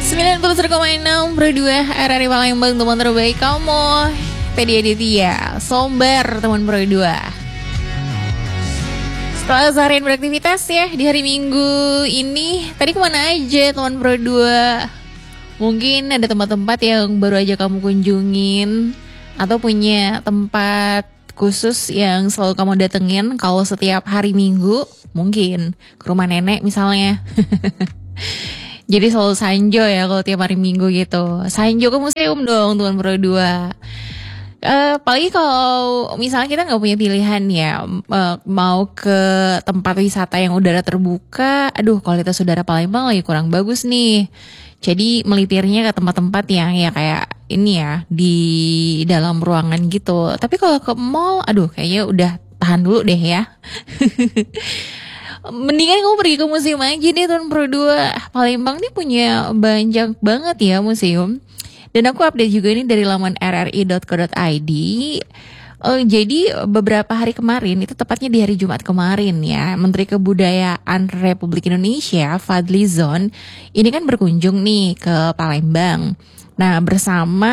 91,6 Pro 2 RRI Palembang, teman terbaik kamu. Teddy Aditya, Sombar teman Pro 2. Setelah seharian beraktivitas ya di hari Minggu ini, tadi kemana aja teman Pro 2? Mungkin ada tempat-tempat yang baru aja kamu kunjungin, atau punya tempat khusus yang selalu kamu datengin kalau setiap hari Minggu. Mungkin ke rumah nenek misalnya. Jadi selalu sanjo ya kalau tiap hari Minggu gitu. Sanjo ke museum dong Tuan Pro 2. Apalagi kalau misalnya kita gak punya pilihan ya, mau ke tempat wisata yang udara terbuka. Aduh, kualitas udara Palembang lagi kurang bagus nih. Jadi melipirnya ke tempat-tempat yang ya kayak ini ya, di dalam ruangan gitu. Tapi kalau ke mall, aduh kayaknya udah tahan dulu deh ya. Mendingan kamu pergi ke museum aja deh Tuan Pro 2. Palembang nih punya banyak banget ya museum. Dan aku update juga ini dari laman rri.co.id. Jadi beberapa hari kemarin, itu tepatnya di hari Jumat kemarin ya, Menteri Kebudayaan Republik Indonesia Fadly Zon ini kan berkunjung nih ke Palembang. Nah, bersama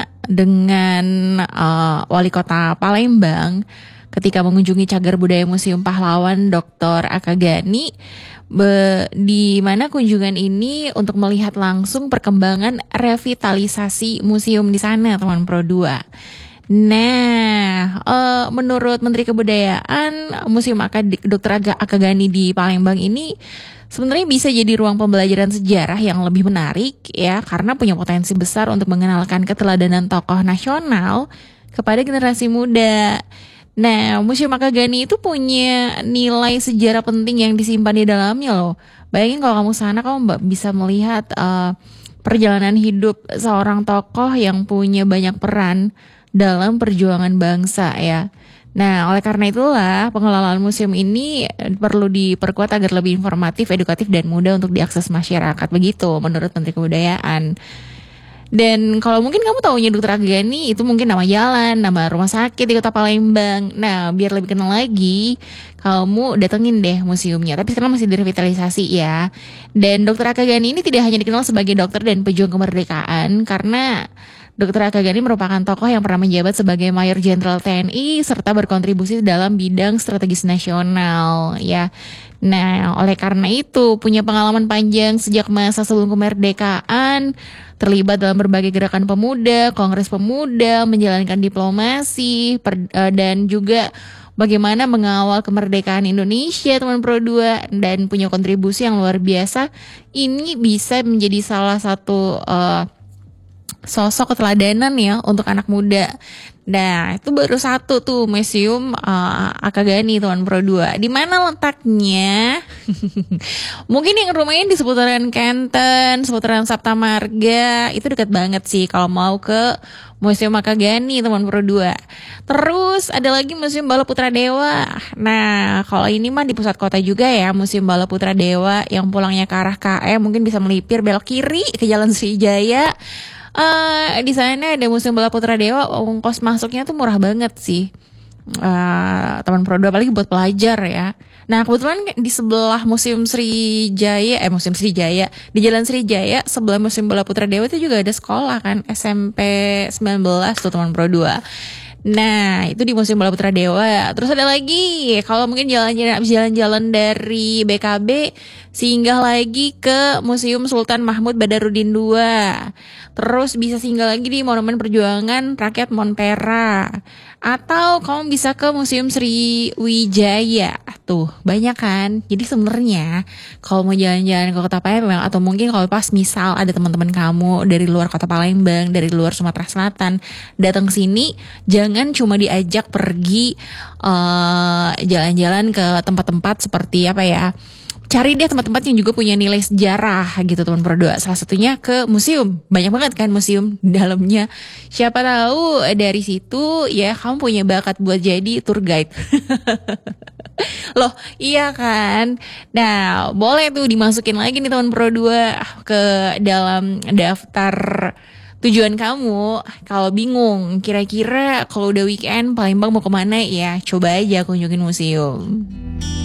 dengan Wali Kota Palembang ketika mengunjungi Cagar Budaya Museum Pahlawan Dr. Akagani, di mana kunjungan ini untuk melihat langsung perkembangan revitalisasi museum di sana, teman Pro 2. Nah, menurut Menteri Kebudayaan, Museum Dr. Akagani di Palembang ini sebenarnya bisa jadi ruang pembelajaran sejarah yang lebih menarik ya, karena punya potensi besar untuk mengenalkan keteladanan tokoh nasional kepada generasi muda. Nah, Museum Akagani itu punya nilai sejarah penting yang disimpan di dalamnya loh. Bayangin kalau kamu sana, kamu bisa melihat perjalanan hidup seorang tokoh yang punya banyak peran dalam perjuangan bangsa ya. Nah, oleh karena itulah pengelolaan museum ini perlu diperkuat agar lebih informatif, edukatif, dan mudah untuk diakses masyarakat. Begitu menurut Menteri Kebudayaan. Dan kalau mungkin kamu taunya Dr. Akagani itu mungkin nama jalan, nama rumah sakit di Kota Palembang. Nah, biar lebih kenal lagi, kamu datengin deh museumnya. Tapi sekarang masih direvitalisasi ya. Dan Dr. Akagani ini tidak hanya dikenal sebagai dokter dan pejuang kemerdekaan, karena Dr. Akagani merupakan tokoh yang pernah menjabat sebagai Mayor Jenderal TNI serta berkontribusi dalam bidang strategis nasional ya. Nah, oleh karena itu punya pengalaman panjang sejak masa sebelum kemerdekaan, terlibat dalam berbagai gerakan pemuda, kongres pemuda, menjalankan diplomasi, dan juga bagaimana mengawal kemerdekaan Indonesia, teman Pro 2, dan punya kontribusi yang luar biasa. Ini bisa menjadi salah satu sosok keteladanan ya untuk anak muda. Nah, itu baru satu tuh Museum Akagani teman Pro 2. Di mana letaknya? Mungkin yang rumahnya di seputaran Kenten, seputaran Sapta Marga, itu dekat banget sih kalau mau ke Museum Akagani teman Pro 2. Terus ada lagi Museum Bala Putra Dewa. Nah, kalau ini mah di pusat kota juga ya, Museum Bala Putra Dewa yang pulangnya ke arah KM mungkin bisa melipir belok kiri ke Jalan Sriwijaya. Di sana ada Museum Bala Putra Dewa, ongkos masuknya tuh murah banget sih, teman Pro 2, apalagi buat pelajar ya. Nah, kebetulan di sebelah Museum Sriwijaya, di Jalan Sriwijaya sebelah Museum Bala Putra Dewa itu juga ada sekolah kan, SMP 19 tuh teman Pro 2. Nah, itu di Museum Bala Putra Dewa. Terus ada lagi, kalau mungkin jalan-jalan dari BKB, singgah lagi ke Museum Sultan Mahmud Badarudin II. Terus bisa singgah lagi di Monumen Perjuangan Rakyat Montpera. Atau kamu bisa ke Museum Sriwijaya. Tuh, banyak kan. Jadi sebenarnya kalau mau jalan-jalan ke Kota Palembang, atau mungkin kalau pas misal ada teman-teman kamu dari luar Kota Palembang, dari luar Sumatera Selatan, datang ke sini, jangan cuma diajak pergi jalan-jalan ke tempat-tempat seperti apa ya, cari deh tempat-tempat yang juga punya nilai sejarah gitu teman Pro 2. Salah satunya ke museum. Banyak banget kan museum di dalamnya. Siapa tahu dari situ ya kamu punya bakat buat jadi tour guide. Loh, iya kan? Nah, boleh tuh dimasukin lagi nih teman Pro 2 ke dalam daftar tujuan kamu. Kalau bingung, kira-kira kalau udah weekend Palembang mau kemana ya? Coba aja kunjungin museum.